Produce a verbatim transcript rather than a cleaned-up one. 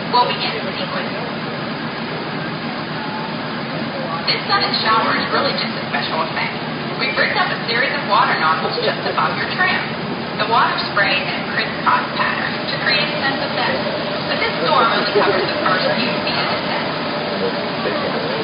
We'll begin the sequence. This sudden shower is really just a special effect. We've rigged up a series of water nozzles just above your tram. The water sprays in a crisscross pattern to create a sense of depth, but this storm only covers the first few feet of the set.